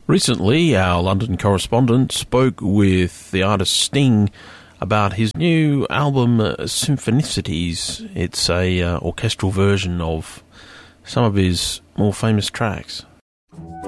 Recently, our London correspondent spoke with the artist Sting about his new album, Symphonicities. It's a orchestral version of some of his more famous tracks.